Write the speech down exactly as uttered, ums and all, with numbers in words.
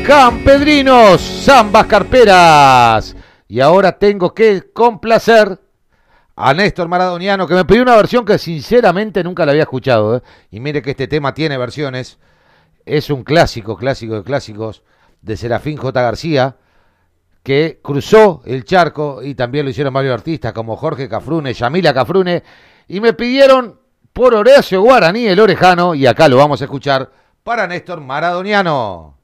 Campedrinos, zambas carperas. Y ahora tengo que complacer a Néstor Maradoniano, que me pidió una versión que sinceramente nunca la había escuchado, ¿eh? Y mire que este tema tiene versiones. Es un clásico, clásico de clásicos de Serafín J. García, que cruzó el charco y también lo hicieron varios artistas como Jorge Cafrune, Yamila Cafrune, y me pidieron por Horacio Guaraní el Orejano, y acá lo vamos a escuchar para Néstor Maradoniano.